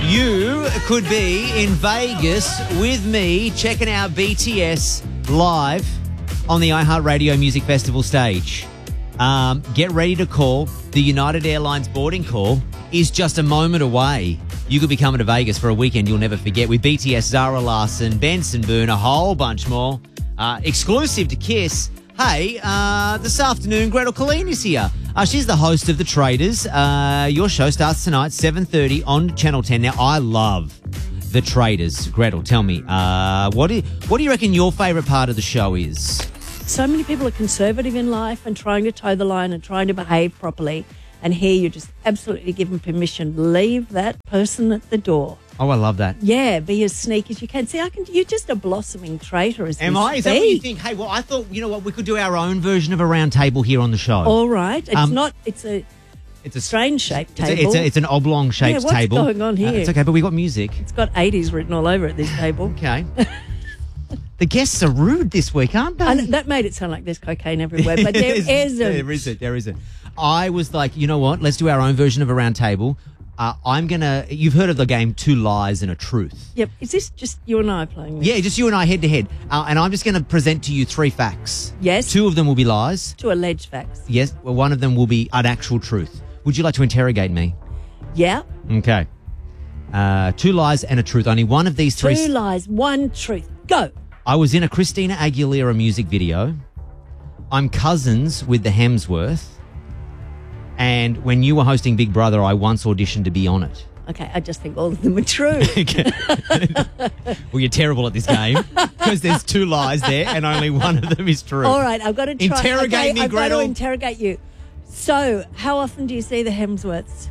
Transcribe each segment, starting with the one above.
You could be in Vegas with me checking out BTS live on the iHeartRadio Music Festival stage. Get ready to call. The United Airlines boarding call is just a moment away. You could be coming to Vegas for a weekend you'll never forget with BTS, Zara Larsson, Benson Boone, a whole bunch more. Exclusive to Kiss. Hey, this afternoon, Gretel Colleen is here. She's the host of The Traders. Your show starts tonight, 7:30 on Channel 10. Now, I love The Traders. Gretel, tell me, what do you reckon your favourite part of the show is? So many people are conservative in life and trying to toe the line and trying to behave properly. And here you're just absolutely given permission. Leave that person at the door. Oh, I love that. Yeah, be as sneaky as you can. See, you're just a blossoming traitor as Am I? Is that what you think? Hey, well, I thought, you know what, we could do our own version of a round table here on the show. All right. It's a strange-shaped table. It's an oblong-shaped table. What's going on here? It's okay, but we got music. It's got 80s written all over it, this table. Okay. The guests are rude this week, aren't they? And that made it sound like there's cocaine everywhere, but there isn't. There isn't. I was like, you know what? Let's do our own version of a round table. You've heard of the game Two Lies and a Truth. Yep. Is this just you and I playing this? Yeah, just you and I head to head. And I'm just going to present to you 3 facts. Yes. 2 of them will be lies. 2 alleged facts. Yes. Well, 1 of them will be an actual truth. Would you like to interrogate me? Yeah. Okay. 2 lies and a truth. Only one of these 3. 2 lies, 1 truth. Go. I was in a Christina Aguilera music video. I'm cousins with the Hemsworth. And when you were hosting Big Brother, I once auditioned to be on it. Okay, I just think all of them are true. Well, you're terrible at this game because there's 2 lies there and only 1 of them is true. All right, I've got to try. Interrogate me, I've Gretel. got to interrogate you. So, how often do you see the Hemsworths?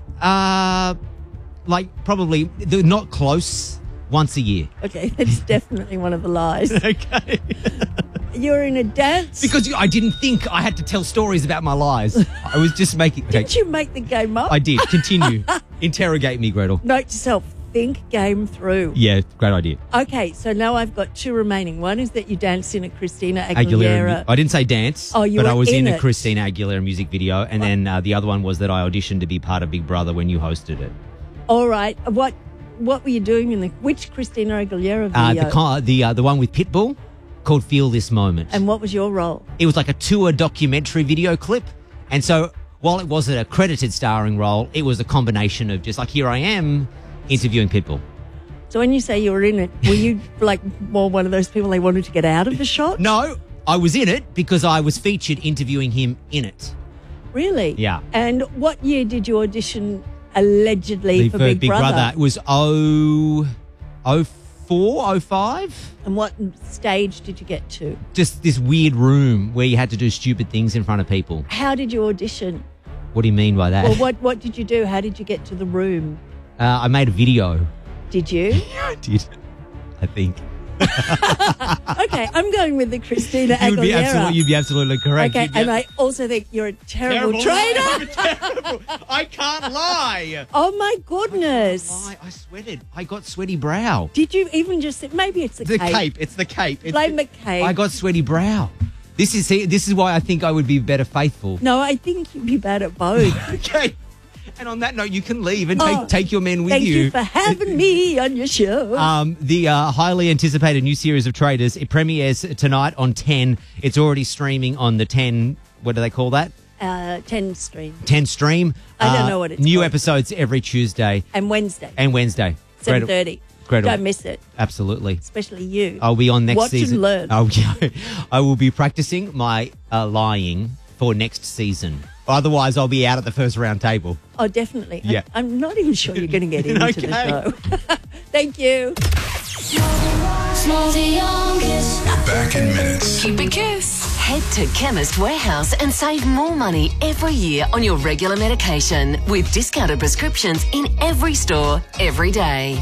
Probably they're not close. Once a year. Okay, that's definitely one of the lies. Okay. You're in a dance. Because I didn't think I had to tell stories about my lies. I was just making... Okay. Didn't you make the game up? I did. Continue. Interrogate me, Gretel. Note to self, think game through. Yeah, great idea. Okay, so now I've got 2 remaining. One is that you danced in a Christina Aguilera. I didn't say dance, but I was in it. a Christina Aguilera music video. And then the other one was that I auditioned to be part of Big Brother when you hosted it. All right. What were you doing in which Christina Aguilera video? The one with Pitbull called Feel This Moment. And what was your role? It was like a tour documentary video clip. And so while it wasn't a credited starring role, it was a combination of just like, here I am interviewing Pitbull. So when you say you were in it, were you like more one of those people they wanted to get out of the shot? No, I was in it because I was featured interviewing him in it. Really? Yeah. And what year did you audition allegedly for Big Brother? It was 04, 05. And what stage did you get to? Just this weird room where you had to do stupid things in front of people. How did you audition? What do you mean by that? Well, what did you do? How did you get to the room? I made a video. Did you? Yeah, I did. I think. Okay, I'm going with the Christina Aguilera. You'd be absolutely correct. Okay, and I also think you're a terrible traitor. I'm terrible. I can't lie. Oh my goodness! I sweated. I got sweaty brow. Did you even just? Maybe it's the cape. It's the cape. Blame the cape. I got sweaty brow. This is why I think I would be better faithful. No, I think you'd be bad at both. Okay. And on that note, you can leave and take your men with you. Thank you for having me on your show. The highly anticipated new series of Traders, it premieres tonight on 10. It's already streaming on the 10, what do they call that? 10 stream. 10 stream. I don't know what it's New called. episodes every Tuesday. And Wednesday. 7:30. Gretel. Don't miss it. Absolutely. Especially you. I'll be on next Watch season. and learn. I will be practicing my lying for next season. Otherwise, I'll be out at the first round table. Oh, definitely. Yeah. I'm not even sure you're going to get into the show. Thank you. We're back in minutes. Keep it Kiss. Head to Chemist Warehouse and save more money every year on your regular medication with discounted prescriptions in every store, every day.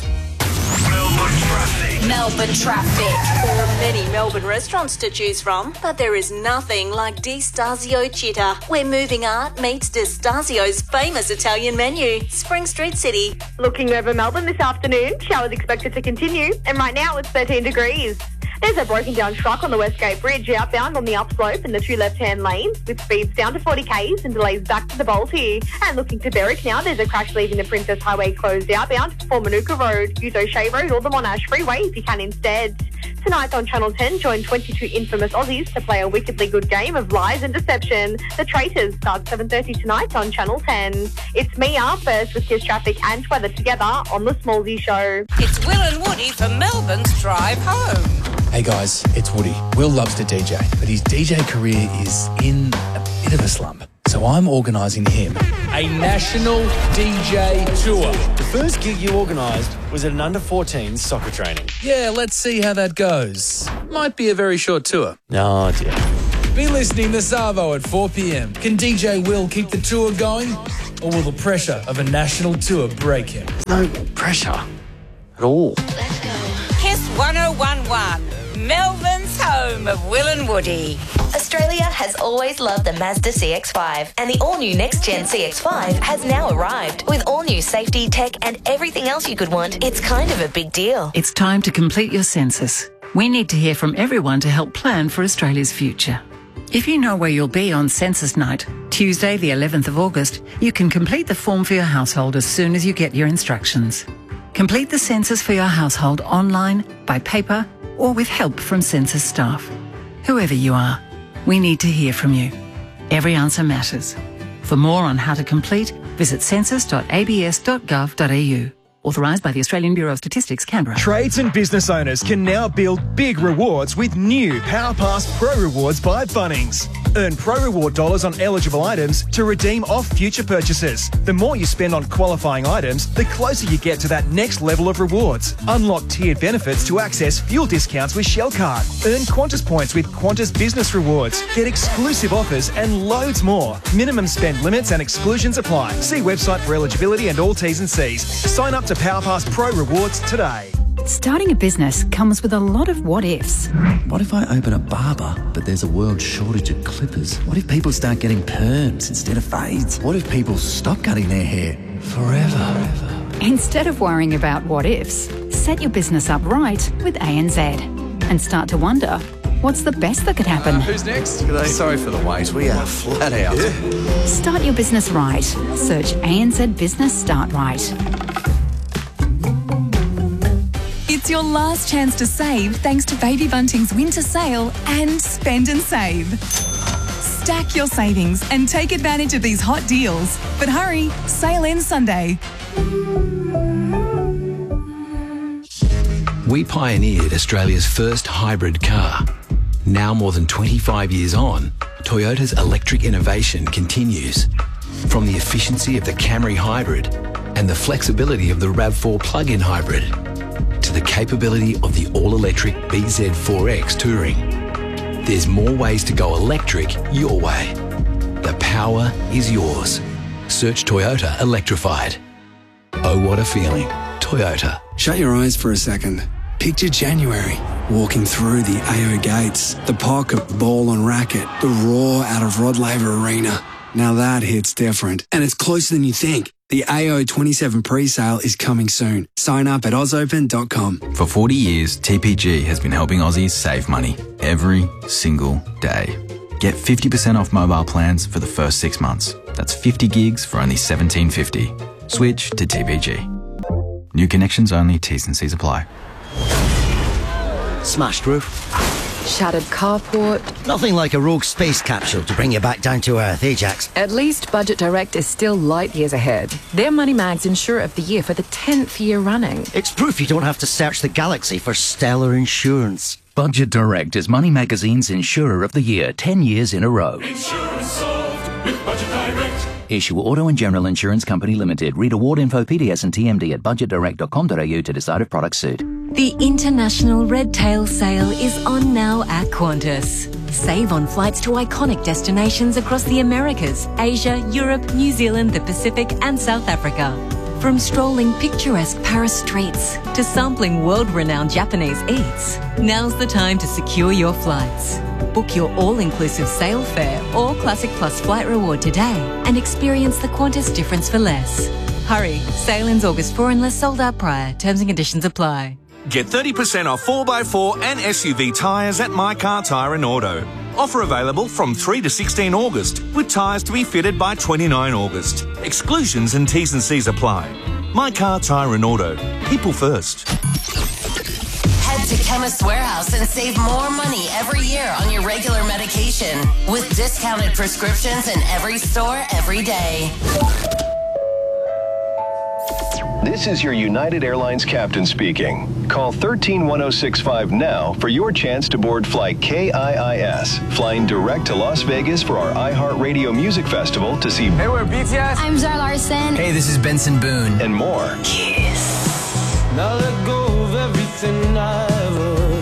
Melbourne traffic. There are many Melbourne restaurants to choose from, but there is nothing like Di Stasio Città, where moving art meets Di Stasio's famous Italian menu. Spring Street City. Looking over Melbourne this afternoon, showers expected to continue, and right now it's 13 degrees. There's a broken down truck on the Westgate Bridge outbound on the upslope in the 2 left-hand lanes with speeds down to 40 k's and delays back to the Balti. And looking to Berwick now, there's a crash leaving the Princess Highway closed outbound for Manuka Road. Use O'Shea Road or the Monash Freeway if you can instead. Tonight on Channel 10, join 22 infamous Aussies to play a wickedly good game of lies and deception. The Traitors starts 7:30 tonight on Channel 10. It's Mia first with Kiss Traffic and weather together on The Smallsy Show. It's Will and Woody for Melbourne's Drive Home. Hey guys, it's Woody. Will loves to DJ, but his DJ career is in a bit of a slump. So I'm organising him a national DJ tour. The first gig you organised was at an under-14s soccer training. Yeah, let's see how that goes. Might be a very short tour. Oh dear. Be listening to Savo at 4 p.m. Can DJ Will keep the tour going? Or will the pressure of a national tour break him? No pressure at all. Kiss 1011, Melbourne's home of Will and Woody. Australia has always loved the Mazda CX-5, and the all-new next-gen CX-5 has now arrived. With all-new safety, tech, and everything else you could want, it's kind of a big deal. It's time to complete your census. We need to hear from everyone to help plan for Australia's future. If you know where you'll be on census night, Tuesday the 11th of August, you can complete the form for your household as soon as you get your instructions. Complete the census for your household online, by paper, or with help from census staff. Whoever you are, we need to hear from you. Every answer matters. For more on how to complete, visit census.abs.gov.au. Authorised by the Australian Bureau of Statistics, Canberra. Trades and business owners can now build big rewards with new PowerPass Pro Rewards by Bunnings. Earn Pro Reward dollars on eligible items to redeem off future purchases. The more you spend on qualifying items, the closer you get to that next level of rewards. Unlock tiered benefits to access fuel discounts with Shell Card. Earn Qantas points with Qantas Business Rewards. Get exclusive offers and loads more. Minimum spend limits and exclusions apply. See website for eligibility and all T's and C's. Sign up to PowerPass Pro Rewards today. Starting a business comes with a lot of what-ifs. What if I open a barber, but there's a world shortage of clippers? What if people start getting perms instead of fades? What if people stop cutting their hair forever? Instead of worrying about what-ifs, set your business up right with ANZ and start to wonder, what's the best that could happen? Who's next? Sorry for the wait, we are flat out. Start your business right. Search ANZ Business Start Right. It's your last chance to save thanks to Baby Bunting's winter sale and Spend and Save. Stack your savings and take advantage of these hot deals. But hurry, sale ends Sunday. We pioneered Australia's first hybrid car. Now more than 25 years on, Toyota's electric innovation continues. From the efficiency of the Camry Hybrid and the flexibility of the RAV4 plug-in hybrid, to the capability of the all-electric BZ4X Touring. There's more ways to go electric your way. The power is yours. Search Toyota Electrified. Oh, what a feeling. Toyota. Shut your eyes for a second. Picture January, walking through the AO gates, the pocket, ball and racket, the roar out of Rod Laver Arena. Now that hits different, and it's closer than you think. The AO 27 pre-sale is coming soon. Sign up at ausopen.com. For 40 years, TPG has been helping Aussies save money every single day. Get 50% off mobile plans for the first 6 months. That's 50 gigs for only $17.50. Switch to TPG. New connections only, T's and C's apply. Smashed roof. Shattered carport. Nothing like a rogue space capsule to bring you back down to earth, eh, Jax? At least Budget Direct is still light years ahead. They're Money Mag's Insurer of the Year for the 10th year running. It's proof you don't have to search the galaxy for stellar insurance. Budget Direct is Money Magazine's Insurer of the Year 10 years in a row. Insurance solved with Budget Direct. Issue Auto and General Insurance Company Limited. Read award info, PDS and TMD at budgetdirect.com.au to decide if products suit. The International Red Tail Sale is on now at Qantas. Save on flights to iconic destinations across the Americas, Asia, Europe, New Zealand, the Pacific and South Africa. From strolling picturesque Paris streets to sampling world-renowned Japanese eats, now's the time to secure your flights. Book your all-inclusive sale fare or Classic Plus flight reward today and experience the Qantas difference for less. Hurry, sale ends August 4 unless sold out prior. Terms and conditions apply. Get 30% off 4x4 and SUV tyres at My Car Tyre and Auto. Offer available from 3 to 16 August, with tyres to be fitted by 29 August. Exclusions and T's and C's apply. My Car Tyre and Auto. People first. Head to Chemist Warehouse and save more money every year on your regular medication with discounted prescriptions in every store every day. This is your United Airlines captain speaking. Call 131065 now for your chance to board flight KIIS, flying direct to Las Vegas for our iHeartRadio Music Festival to see... Hey, we're BTS. I'm Zara Larson. Hey, this is Benson Boone. And more. Kiss. Now let go of everything I ever